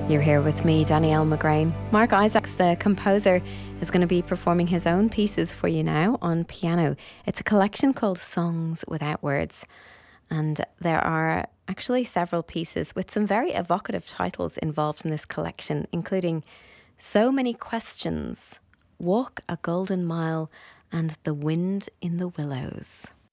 You're here with me, Danielle McGrain. Mark Isaacs, the composer, is going to be performing his own pieces for you now on piano. It's a collection called Songs Without Words. And there are actually several pieces with some very evocative titles involved in this collection, including So Many Questions, Walk a Golden Mile, and The Wind in the Willows.